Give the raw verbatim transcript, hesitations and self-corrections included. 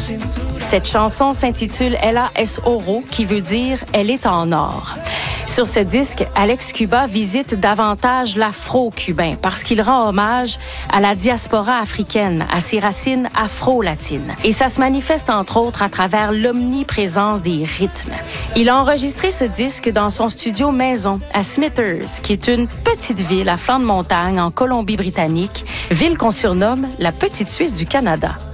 Cette chanson s'intitule Ella es Oro, qui veut dire « Elle est en or ». Sur ce disque, Alex Cuba visite davantage l'afro-cubain parce qu'il rend hommage à la diaspora africaine, à ses racines afro-latines. Et ça se manifeste entre autres à travers l'omniprésence des rythmes. Il a enregistré ce disque dans son studio maison à Smithers, qui est une petite ville à flanc de montagne en Colombie-Britannique, ville qu'on surnomme la Petite Suisse du Canada.